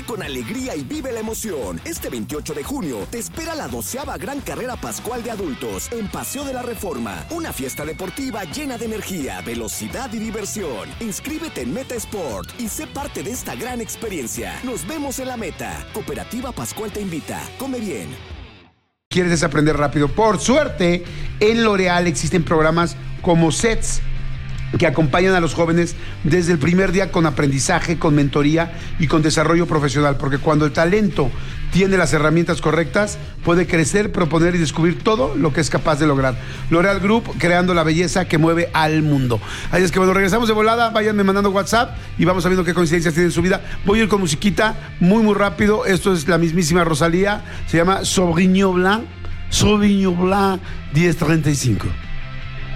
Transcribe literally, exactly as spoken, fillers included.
Corre con alegría y vive la emoción. Este veintiocho de junio te espera la doceava Gran Carrera Pascual de Adultos en Paseo de la Reforma. Una fiesta deportiva llena de energía, velocidad y diversión. Inscríbete en Meta Sport y sé parte de esta gran experiencia. Nos vemos en la meta. Cooperativa Pascual te invita. Come bien. ¿Quieres desaprender rápido? Por suerte, en L'Oréal existen programas como S E T S que acompañan a los jóvenes desde el primer día con aprendizaje, con mentoría y con desarrollo profesional, porque cuando el talento tiene las herramientas correctas, puede crecer, proponer y descubrir todo lo que es capaz de lograr. L'Oréal Group, creando la belleza que mueve al mundo. Así es que bueno, regresamos de volada, váyanme mandando WhatsApp y vamos sabiendo qué coincidencias tienen en su vida. Voy a ir con musiquita muy muy rápido. Esto es la mismísima Rosalía, se llama Sauvignon Blanc, Sauvignon Blanc diez treinta y cinco.